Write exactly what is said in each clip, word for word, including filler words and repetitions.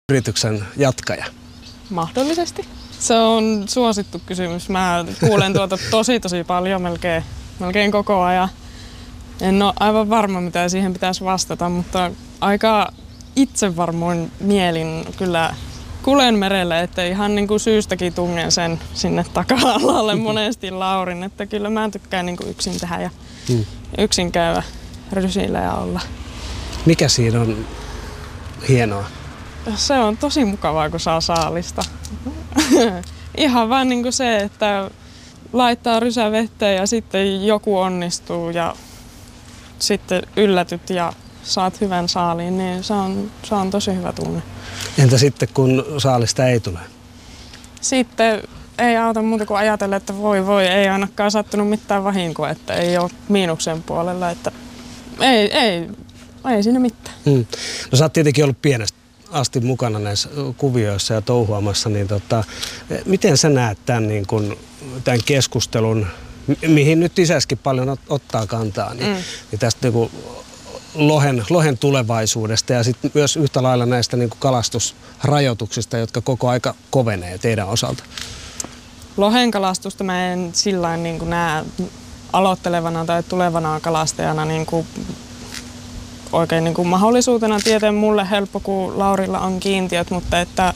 yrityksen jatkaja? Mahdollisesti. Se on suosittu kysymys. Mä kuulen tuota tosi tosi paljon, melkein, melkein koko ajan. En ole aivan varma, mitä siihen pitäisi vastata, mutta aika itsevarmoin mielin kyllä kulen merelle, että ihan niin kuin syystäkin tungen sen sinne taka-alalle monesti Laurin, että kyllä mä tykkään niin kuin yksin tehdä ja hmm. yksin käydä rysillä ja olla. Mikä siinä on hienoa? Se on tosi mukavaa, kun saa saalista. Ihan vaan niin kuin se, että laittaa rysä vetteen ja sitten joku onnistuu ja sitten yllätyt ja saat hyvän saaliin, niin se on, se on tosi hyvä tunne. Entä sitten, kun saalista ei tule? Sitten ei auta muuta kuin ajatella, että voi voi, ei ainakaan sattunut mitään vahinkoa, että ei ole miinuksen puolella, että ei, ei, ei siinä mitään. Hmm. No sä oot tietenkin ollut pienestä asti mukana näissä kuvioissa ja touhuamassa, niin tota, miten sä näet tämän, niin kun, tämän keskustelun, mihin nyt isäskin paljon ottaa kantaa, niin, mm. niin tästä niin kun, lohen, lohen tulevaisuudesta ja sitten myös yhtä lailla näistä niin kun kalastusrajoituksista, jotka koko aika kovenee teidän osalta? Lohen kalastusta mä en sillä niin kuin näe aloittelevana tai tulevana kalastajana niin kuin oikein niin kuin mahdollisuutena. Tieteen mulle helppo, kun Laurilla on kiintiöt, mutta että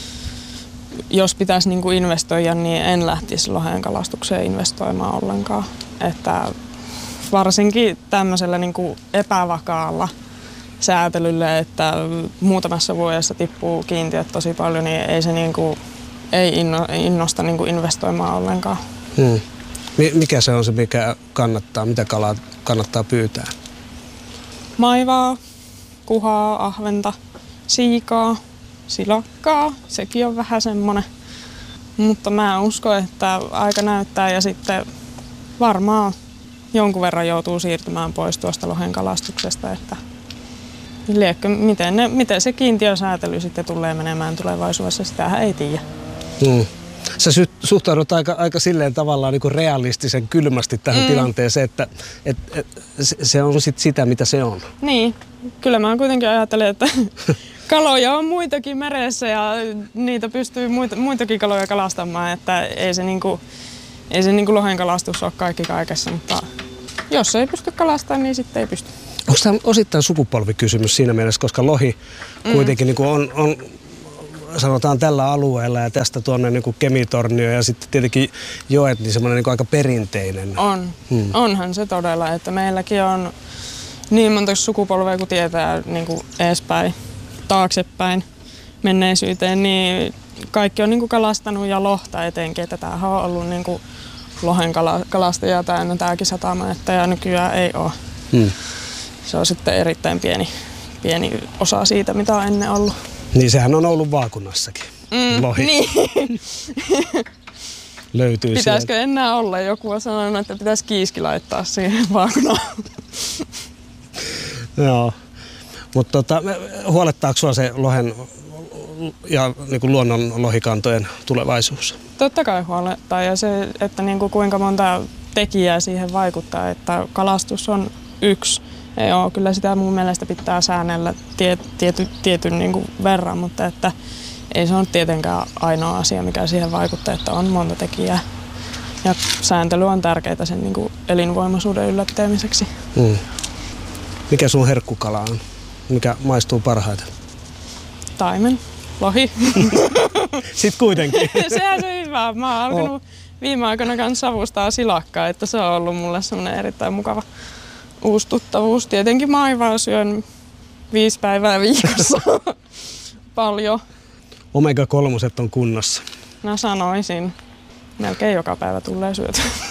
jos pitäisi niin kuin investoida, niin en lähtisi lohen kalastukseen investoimaan ollenkaan. Että varsinkin tämmöisellä niin kuin epävakaalla säätelyllä, että muutamassa vuodessa tippuu kiintiöt tosi paljon, niin ei se niin kuin, ei innosta niin kuin investoimaan ollenkaan. Hmm. Mikä se on se, mikä kannattaa, mitä kalaa kannattaa pyytää? Maivaa, kuhaa, ahventa, siikaa, silakkaa. Sekin on vähän semmoinen. Mutta mä uskon, että aika näyttää ja sitten varmaan jonkun verran joutuu siirtymään pois tuosta lohen kalastuksesta. Että liekkö, miten, ne, miten se kiintiösäätely sitten tulee menemään tulevaisuudessa, sitähän ei tiedä. Hmm. Sä suhtaudut aika, aika silleen tavallaan niin kuin realistisen kylmästi tähän mm. tilanteeseen, että et, et, se on sit sitä, mitä se on. Niin, kyllä mä kuitenkin ajattelen, että kaloja on muitakin meressä ja niitä pystyy muita, muitakin kaloja kalastamaan, että ei se, niinku, ei se niinku lohen kalastus ole kaikki kaikessa, mutta jos ei pysty kalastamaan, niin sitten ei pysty. Onko tämä osittain sukupolvikysymys siinä mielessä, koska lohi kuitenkin mm. niin kuin on... on sanotaan tällä alueella ja tästä tuonne niin kuin Kemitornio ja sitten tietenkin joet, niin semmoinen niin kuin aika perinteinen. On. Hmm. Onhan se todella, että meilläkin on niin monta sukupolvea, kun tietää niin kuin eespäin, taaksepäin menneisyyteen, niin kaikki on niin kuin kalastanut ja lohta etenkin, että tämähän on ollut niin kuin lohen kalastajia täynnä tämäkin satama, että ja nykyään ei ole. Hmm. Se on sitten erittäin pieni, pieni osa siitä, mitä on ennen ollut. Niin sehän on ollut vaakunnassakin, mm, lohi. Niin. Löytyy Pitäisikö sieltä. enää olla? Joku on sanonut, että pitäisi kiiski laittaa siihen vaakunaan. Joo, mutta tota, huolettaako sinua se lohen ja niin kuin luonnon lohikantojen tulevaisuus? Totta kai huolettaa ja se, että niin kuin kuinka monta tekijää siihen vaikuttaa, että kalastus on yksi. Joo, kyllä sitä mun mielestä pitää säännellä tie, tiety, tietyn niin kuin verran, mutta että ei se ole tietenkään ainoa asia, mikä siihen vaikuttaa, että on monta tekijää. Ja sääntely on tärkeää sen niin kuin elinvoimaisuuden ylläpitämiseksi. Hmm. Mikä sun herkkukala on? Mikä maistuu parhaiten? Taimen, lohi. Sitten kuitenkin. Sehän se hyvä. Mä oon alkanut oh. viime aikoina kanssa savustaa silakkaa, että se on ollut mulle semmoinen erittäin mukava uusi tuttavuus. Tietenkin maivaa syön viisi päivää viikossa. Paljon. omega kolme on kunnossa. No sanoisin. Melkein joka päivä tulee syötyä.